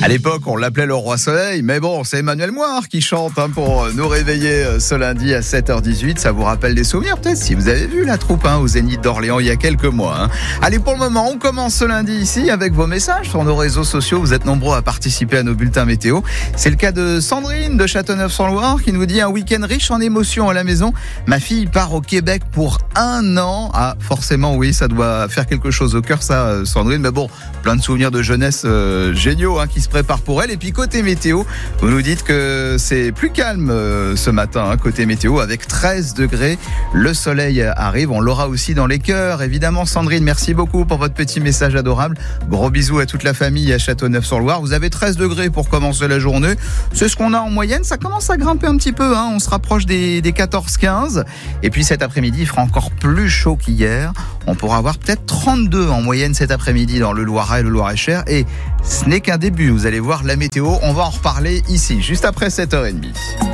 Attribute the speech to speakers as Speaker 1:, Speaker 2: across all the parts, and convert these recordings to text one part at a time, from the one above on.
Speaker 1: l'époque, on l'appelait le Roi Soleil, mais bon, c'est Emmanuel Moir qui chante pour nous réveiller ce lundi à 7h18. Ça vous rappelle des souvenirs peut-être si vous avez vu la troupe au Zénith d'Orléans il y a quelques mois. Allez, pour le moment, on commence ce lundi ici avec vos messages sur nos réseaux sociaux. Vous êtes nombreux à participer à nos bulletins météo. C'est le cas de Sandrine de Châteauneuf-sur-Loire qui nous dit un week-end riche en émotions à la maison. Ma fille part au Québec pour 1 an. Ah, forcément, oui, ça doit faire quelque chose au cœur, ça, Sandrine. Mais bon, plein de souvenirs de jeunesse géniaux qui se préparent pour elle. Et puis côté météo, vous nous dites que c'est plus calme ce matin, côté météo, avec 13 degrés. Le soleil arrive, on l'aura aussi dans les cœurs. Évidemment, Sandrine, merci beaucoup pour votre petit message adorable. Gros bisous à toute la famille à Châteauneuf-sur-Loire. Vous avez 13 degrés pour commencer la journée. C'est ce qu'on a en moyenne. Ça commence à grimper un petit peu. On se rapproche des 14-15. Et puis cet après-midi, il fera encore plus chaud qu'hier. On pourra avoir peut-être 32 en moyenne cet après-midi dans le Loiret et le Loir-et-Cher. Et ce n'est qu'un début. Vous allez voir la météo. On va en reparler ici, juste après 7h30.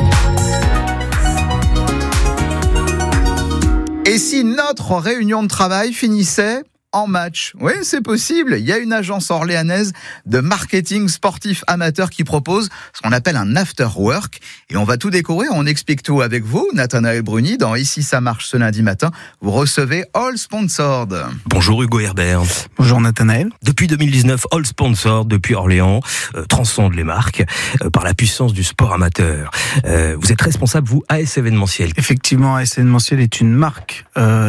Speaker 1: Et si notre réunion de travail finissait en match? Oui, c'est possible. Il y a une agence orléanaise de marketing sportif amateur qui propose ce qu'on appelle un after work. Et on va tout découvrir. On explique tout avec vous, Nathanaël Bruni. Dans Ici ça marche ce lundi matin, vous recevez All Sponsored.
Speaker 2: Bonjour Hugo Herbert.
Speaker 3: Bonjour Nathanaël.
Speaker 2: Depuis 2019, All Sponsored, depuis Orléans, transcende les marques par la puissance du sport amateur. Vous êtes responsable, vous, AS Événementiel.
Speaker 3: Effectivement, AS Événementiel est une marque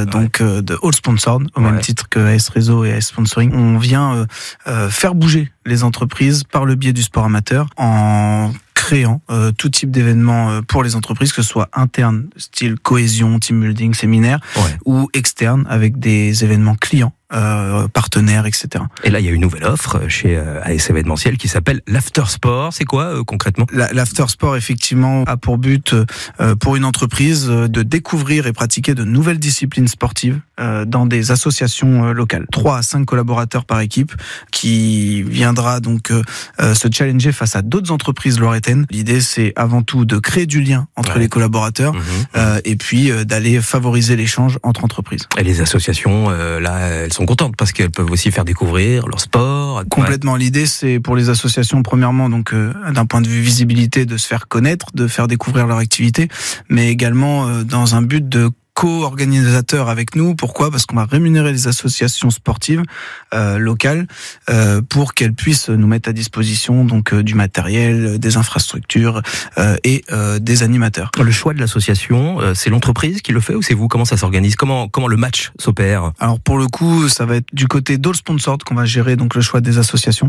Speaker 3: de All Sponsored, au même titre que AS Réseau et AS Sponsoring. On vient faire bouger les entreprises par le biais du sport amateur en créant tout type d'événements pour les entreprises, que ce soit interne, style cohésion, team building, séminaire, ou externe avec des événements clients, partenaires, etc.
Speaker 2: Et là, il y a une nouvelle offre chez AS Événementiel qui s'appelle l'After Sport. C'est quoi concrètement ?
Speaker 3: L'After Sport, effectivement, a pour but pour une entreprise de découvrir et pratiquer de nouvelles disciplines sportives dans des associations locales. 3 à 5 collaborateurs par équipe qui viendra donc se challenger face à d'autres entreprises loiretaines. L'idée, c'est avant tout de créer du lien entre les collaborateurs et puis d'aller favoriser l'échange entre entreprises.
Speaker 2: Et les associations, là, elles sont contentes parce qu'elles peuvent aussi faire découvrir leur sport.
Speaker 3: Complètement. L'idée, c'est pour les associations, premièrement, donc d'un point de vue visibilité, de se faire connaître, de faire découvrir leur activité, mais également dans un but de co-organisateur avec nous. Pourquoi ? Parce qu'on va rémunérer les associations sportives locales pour qu'elles puissent nous mettre à disposition donc du matériel, des infrastructures et des animateurs.
Speaker 2: Le choix de l'association, c'est l'entreprise qui le fait ou c'est vous ? Comment ça s'organise ? Comment le match s'opère ?
Speaker 3: Alors pour le coup, ça va être du côté d'All Sponsored qu'on va gérer donc le choix des associations.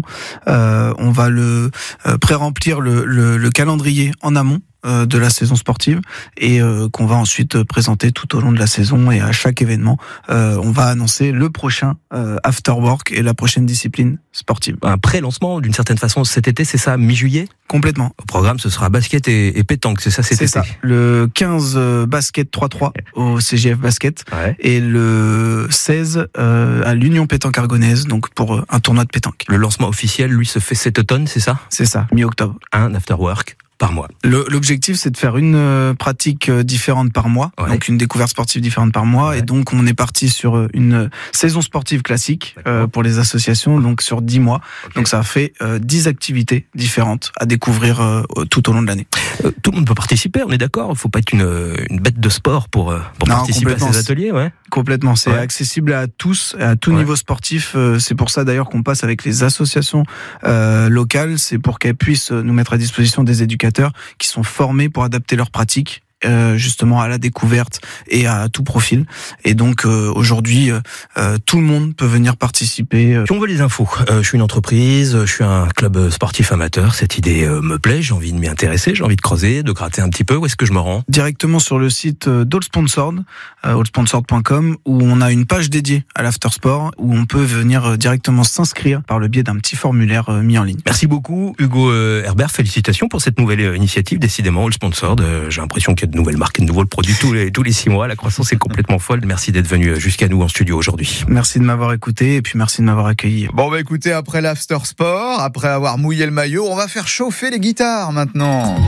Speaker 3: On va le pré-remplir le calendrier en amont de la saison sportive et qu'on va ensuite présenter tout au long de la saison, et à chaque événement on va annoncer le prochain after work et la prochaine discipline sportive.
Speaker 2: Un pré-lancement d'une certaine façon cet été, c'est ça, mi-juillet ?
Speaker 3: Complètement.
Speaker 2: Au programme, ce sera basket et pétanque, c'est ça cet été ?
Speaker 3: C'est ça. Le 15 basket 3-3 au CGF Basket et le 16 à l'Union Pétanque Argonnaise, donc pour un tournoi de pétanque.
Speaker 2: Le lancement officiel, lui, se fait cet automne, c'est ça ?
Speaker 3: C'est ça, mi-octobre.
Speaker 2: Un after work par mois.
Speaker 3: L'objectif, c'est de faire une pratique différente par mois, donc une découverte sportive différente par mois, et donc on est parti sur une saison sportive classique pour les associations, donc sur 10 mois. Donc ça fait 10 activités différentes à découvrir tout au long de l'année.
Speaker 2: Tout le monde peut participer, on est d'accord ? Il ne faut pas être une bête de sport pour participer à ces ateliers.
Speaker 3: Complètement, c'est accessible à tous, à tout niveau sportif. C'est pour ça d'ailleurs qu'on passe avec les associations locales, c'est pour qu'elles puissent nous mettre à disposition des éducateurs qui sont formés pour adapter leurs pratiques justement à la découverte et à tout profil. Et donc aujourd'hui, tout le monde peut venir participer.
Speaker 2: Si on veut les infos, je suis une entreprise, je suis un club sportif amateur, cette idée me plaît, j'ai envie de m'y intéresser, j'ai envie de creuser, de gratter un petit peu. Où est-ce que je me rends ?
Speaker 3: Directement sur le site d'All Sponsored, allsponsored.com, où on a une page dédiée à l'aftersport, où on peut venir directement s'inscrire par le biais d'un petit formulaire mis en ligne.
Speaker 2: Merci beaucoup Hugo Herbert, félicitations pour cette nouvelle initiative, décidément All Sponsored. J'ai l'impression qu'il y a de nouvelles marques et de nouveaux produits tous les 6 mois. La croissance est complètement folle. Merci d'être venu jusqu'à nous en studio aujourd'hui.
Speaker 3: Merci de m'avoir écouté et puis merci de m'avoir accueilli.
Speaker 1: Bon écoutez, après l'after sport, après avoir mouillé le maillot, on va faire chauffer les guitares maintenant.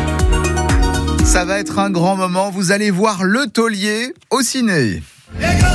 Speaker 1: Ça va être un grand moment. Vous allez voir Le Taulier au ciné.